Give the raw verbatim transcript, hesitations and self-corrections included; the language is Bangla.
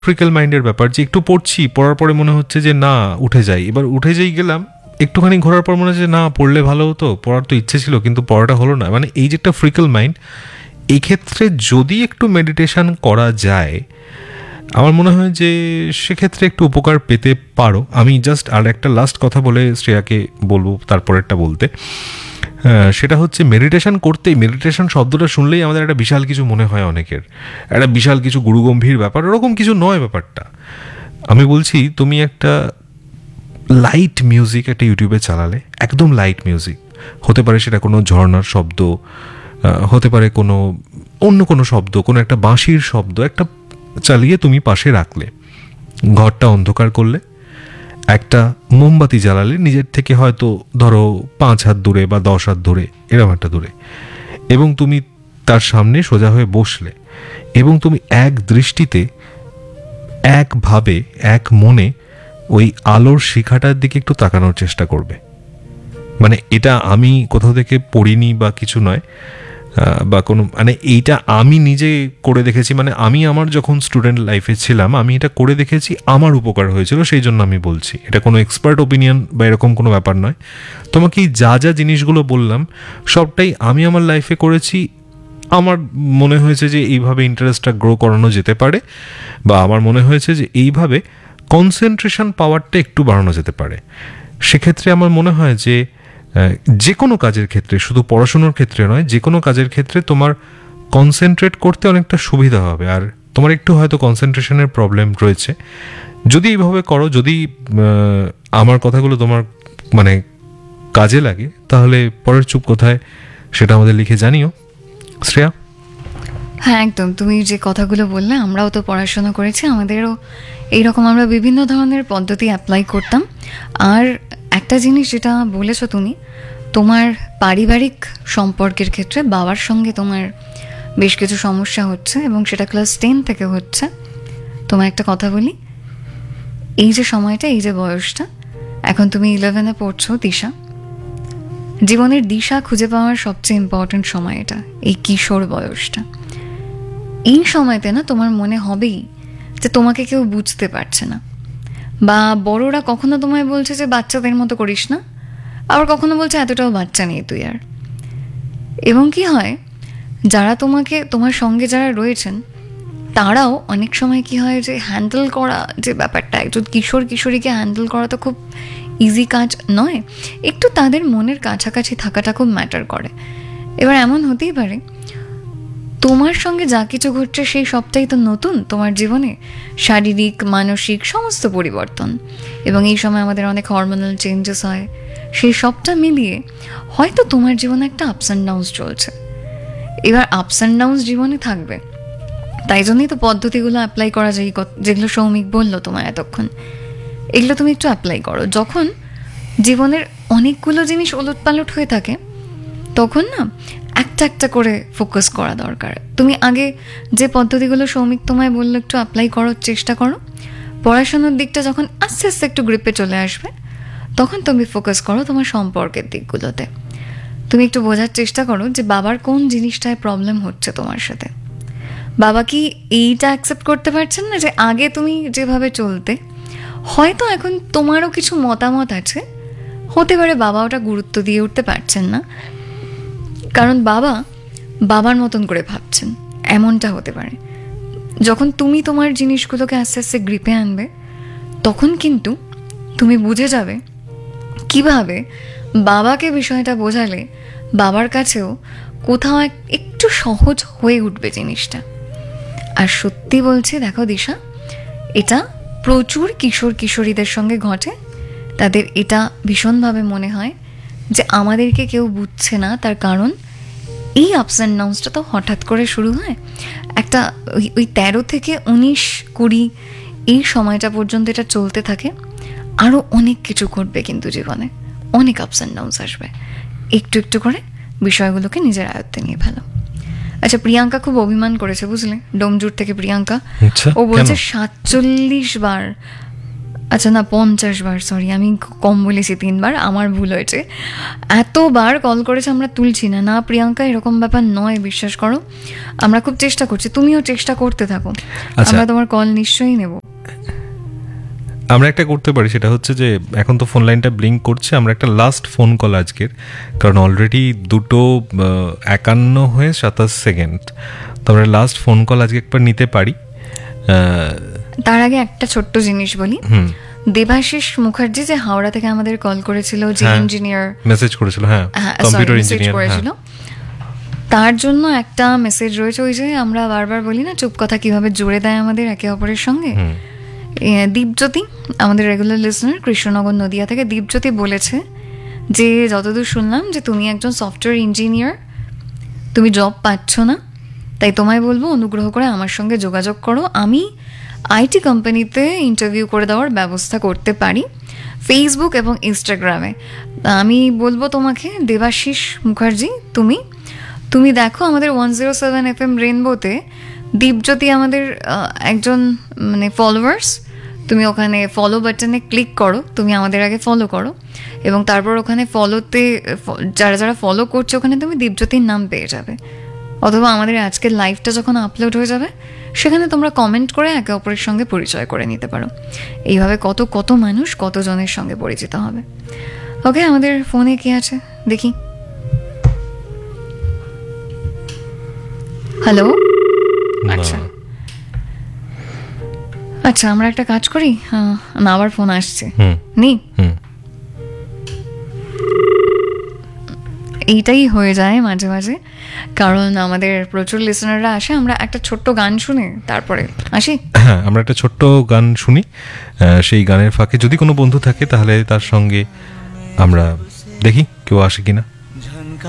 ফ্রিকেল মাইন্ডের ব্যাপার, যে একটু পড়ছি, পড়ার পরে মনে হচ্ছে যে না উঠে যাই, এবার উঠে যাই গেলাম, একটুখানি ঘোরার পর মনে হচ্ছে না পড়লে ভালো হতো, পড়ার তো ইচ্ছে ছিল কিন্তু পড়াটা হলো না, মানে এই যে একটা ফ্রিকেল মাইন্ড, এই ক্ষেত্রে যদি একটু মেডিটেশন করা যায় আমার মনে হয় যে সেক্ষেত্রে একটু উপকার পেতে পারো। আমি জাস্ট আর একটা লাস্ট কথা বলে শ্রেয়াকে বলবো তারপরেরটা বলতে, সেটা হচ্ছে মেডিটেশন করতেই, মেডিটেশন শব্দটা শুনলেই আমাদের একটা বিশাল কিছু মনে হয় অনেকের, একটা বিশাল কিছু গুরুগম্ভীর ব্যাপার, ওরকম কিছু নয় ব্যাপারটা। আমি বলছি তুমি একটা লাইট মিউজিক একটা ইউটিউবে চালালে, একদম লাইট মিউজিক, হতে পারে সেটা কোনো ঝর্ণার শব্দ, হতে পারে কোনো অন্য কোনো শব্দ, কোনো একটা বাঁশির শব্দ, একটা চালিয়ে তুমি পাশে রাখলে, ঘরটা অন্ধকার করলে, একটা মোমবাতি জ্বালালে নিজের থেকে হয়তো ধরো পাঁচ হাত দূরে বা দশ হাত দূরে, এরকম একটা দূরে, এবং তুমি তার সামনে সোজা হয়ে বসলে এবং তুমি এক দৃষ্টিতে একভাবে এক মনে ওই আলোর শিখাটার দিকে একটু তাকানোর চেষ্টা করবে। মানে এটা আমি কোথাও থেকে পড়িনি বা কিছু নয়, বা কোনো, মানে এইটা আমি নিজে করে দেখেছি, মানে আমি আমার যখন স্টুডেন্ট লাইফে ছিলাম আমি এটা করে দেখেছি, আমার উপকার হয়েছিল, সেই জন্য আমি বলছি। এটা কোনো এক্সপার্ট ওপিনিয়ন বা এরকম কোনো ব্যাপার নয়। তোমাকে যা যা জিনিসগুলো বললাম সবটাই আমি আমার লাইফে করেছি, আমার মনে হয়েছে যে এইভাবে ইন্টারেস্টটা গ্রো করানো যেতে পারে, বা আমার মনে হয়েছে যে এইভাবে কনসেন্ট্রেশন পাওয়ারটা একটু বাড়ানো যেতে পারে। সেক্ষেত্রে আমার মনে হয় যে যে কোনো কাজের ক্ষেত্রে, শুধু পড়াশুনোর ক্ষেত্রে নয়, যে কোনো কাজের ক্ষেত্রে তোমার কনসেন্ট্রেট করতে অনেকটা সুবিধা হবে। আর তোমার একটু হয়তো কনসেন্ট্রেশনের প্রবলেম রয়েছে, যদি এইভাবে করো, যদি আমার কথাগুলো তোমার মানে কাজে লাগে, তাহলে পরের চুপ কোথায় সেটা আমাদের লিখে জানিও। শ্রেয়া? হ্যাঁ একদম, তুমি যে কথাগুলো বললে, আমরাও তো পড়াশোনা করেছি, আমাদেরও এইরকম আমরা বিভিন্ন ধরনের পদ্ধতি অ্যাপ্লাই করতাম। আর একটা জিনিস যেটা বলেছো তুমি, তোমার পারিবারিক সম্পর্কের ক্ষেত্রে বাবার সঙ্গে তোমার বেশ কিছু সমস্যা হচ্ছে এবং সেটা ক্লাস টেন থেকে হচ্ছে। তোমার একটা কথা বলি, এই যে সময়টা, এই যে বয়সটা, এখন তুমি ইলেভেনে পড়ছো, দিশা, জীবনের দিশা খুঁজে পাওয়ার সবচেয়ে ইম্পর্টেন্ট সময় এটা, এই কিশোর বয়সটা। এই সময়তে না তোমার মনে হবেই যে তোমাকে কেউ বুঝতে পারছে না, বা বড়রা কখনো তোমায় বলছে যে বাচ্চাদের মতো করিস না, আবার কখনো বলছে এতটাও বাচ্চা নেই তুই আর। এবং কি হয়, যারা তোমাকে, তোমার সঙ্গে যারা রয়েছেন, তারাও অনেক সময় কি হয় যে হ্যান্ডেল করা যে ব্যাপারটা, একজন কিশোর কিশোরীকে হ্যান্ডেল করা তো খুব ইজি কাজ নয়, একটু তাদের মনের কাছাকাছি থাকাটা খুব ম্যাটার করে। এবার এমন হতেই পারে তোমার সঙ্গে যা কিছু ঘটছে সেই সবটাই তো নতুন তোমার জীবনে, শারীরিক মানসিক সমস্ত পরিবর্তন, এবং এই সময় আমাদের অনেক হরমোনাল চেঞ্জেস হয়, সেই সবটা মিলিয়ে হয়তো তোমার জীবনে একটা আপস অ্যান্ড ডাউনস চলছে। এবার আপস অ্যান্ড ডাউনস জীবনে থাকবে, তাই জন্যই তো পদ্ধতিগুলো অ্যাপ্লাই করা যায়, যেগুলো সৌমিক বললো তোমায় এতক্ষণ, এগুলো তুমি একটু অ্যাপ্লাই করো। যখন জীবনের অনেকগুলো জিনিস ওলটপালট হয়ে থাকে, তখন না একটা একটা করে ফোকাস করা দরকার। তুমি আগে যে পদ্ধতিগুলো সৌমিক তোমায় বললো একটু অ্যাপ্লাই করার চেষ্টা করো, পড়াশোনার দিকটা যখন আস্তে আস্তে একটু গ্রিপে চলে আসবে, তখন তুমি ফোকাস করো তোমার সম্পর্কের দিকগুলোতে। তুমি একটু বোঝার চেষ্টা করো যে বাবার কোন জিনিসটায় প্রবলেম হচ্ছে তোমার সাথে। বাবা কি এইটা অ্যাকসেপ্ট করতে পারছেন না যে আগে তুমি যেভাবে চলতে, হয়তো এখন তোমারও কিছু মতামত আছে, হতে পারে বাবা ওটা গুরুত্ব দিয়ে উঠতে পারছেন না, কারণ বাবা বাবার মতন করে ভাবছেন, এমনটা হতে পারে। যখন তুমি তোমার জিনিসগুলোকে আস্তে আস্তে গ্রিপে আনবে, তখন কিন্তু তুমি বুঝে যাবে কিভাবে বাবাকে বিষয়টা বোঝালে বাবার কাছেও কোথাও একটু সহজ হয়ে উঠবে জিনিসটা। আর সত্যি বলছি, দেখো দিশা, এটা প্রচুর কিশোর কিশোরীদের সঙ্গে ঘটে। তাদের এটা ভীষণভাবে মনে হয় যে আমাদেরকে কেউ বুঝছে না, তার কারণ এই আপস অ্যান্ড ডাউনসটা তো হঠাৎ করে শুরু হয়। একটা ওই ওই তেরো থেকে উনিশ কুড়ি এই সময়টা পর্যন্ত এটা চলতে থাকে, আরও অনেক কিছু ঘটবে কিন্তু জীবনে, অনেক আপস অ্যান্ড ডাউনস আসবে। একটু একটু করে বিষয়গুলোকে নিজের আয়ত্তে নিয়ে ফেলো। আচ্ছা, প্রিয়াঙ্কা খুব অভিমান করেছে বুঝলে, ডোমজুর থেকে প্রিয়াঙ্কা, ও বলছে সাতচল্লিশ বার আচ্ছা না, পঞ্চাশ বার, সরি আমি কম বলেছি, তিনবার, আমার ভুল হয়েছে। এতবার কল করেছে আমরা তুলছি না। না প্রিয়াঙ্কা, এরকম ব্যাপার নয়, বিশ্বাস করো, আমরা খুব চেষ্টা করছি, তুমিও চেষ্টা করতে থাকো, আচ্ছা। আমরা তোমার কল নিশ্চয়ই নেব। আমরা একটা করতে পারি, সেটা হচ্ছে যে এখন তো ফোন লাইনটা ব্লিঙ্ক করছে, আমরা একটা লাস্ট ফোন কল আজকের, কারণ অলরেডি দুটো আহ, একান্ন হয়ে সাতাশ সেকেন্ড, তো আমরা লাস্ট ফোন কল আজকে একবার নিতে পারি। আহ, তার আগে একটা ছোট্ট জিনিস বলি, হুম, দেবাশিস মুখার্জি যে হাওড়া থেকে আমাদের কল করেছিল, যে হ্যাঁ, ইঞ্জিনিয়ার, মেসেজ করেছিল, হ্যাঁ, হ্যাঁ কম্পিউটার মেসেজ ইঞ্জিনিয়ার, করেছিল, তার জন্য একটা মেসেজ রয়েছে। ওই যে আমরা বারবার বলি না, চুপ কথা কিভাবে জুড়ে দেয় আমাদের একে অপরের সঙ্গে। হুম, এ, দীপজ্যোতি, আমাদের রেগুলার লিসনার, কৃষ্ণনগর নদিয়া থেকে দীপজ্যোতি বলেছে যে যতদূর শুনলাম যে তুমি একজন সফটওয়্যার ইঞ্জিনিয়ার, তুমি জব পাচ্ছ না, তাই তোমায় বলবো অনুগ্রহ করে আমার সঙ্গে যোগাযোগ করো, আমি আইটি কোম্পানিতে ইন্টারভিউ করে দেওয়ার ব্যবস্থা করতে পারি ফেসবুক এবং ইনস্টাগ্রামে। আমি বলবো তোমাকে, দেবাশিস মুখার্জি, তুমি তুমি দেখো আমাদের one zero seven F M রেনবোতে Dipjyoti আমাদের আহ, একজন মানে ফলোয়ার্স, তুমি ওখানে ফলো বাটনে ক্লিক করো, তুমি আমাদের আগে ফলো করো, এবং তারপর ওখানে ফলোতে যারা যারা ফলো করছে ওখানে তুমি দীপজ্যোতির নাম পেয়ে যাবে, অথবা আমাদের আজকের লাইভটা যখন আপলোড হয়ে যাবে সেখানে তোমরা কমেন্ট করে একে অপরের সঙ্গে পরিচয় করে নিতে পারো। এইভাবে কত কত মানুষ কতজনের সঙ্গে পরিচিত হবে। ওকে, আমাদের ফোনে কি আছে দেখি। হ্যালো, আচ্ছা না, আচ্ছা আমরা একটা কাজ করি, আহ, না আবার ফোন আসছে, হুম, নি হুম, এইটাই হয়ে যায় মাঝে মাঝে, কারণ আমাদের প্রচুর লিসনাররা আসে। আমরা একটা ছোট্ট গান শুনে তারপরে আসি। হ্যাঁ, আমরা একটা ছোট্ট গান শুনি, আহ, সেই গানের ফাঁকে যদি কোনো বন্ধু থাকে তাহলে তার সঙ্গে আমরা দেখি কেউ আসে কিনা।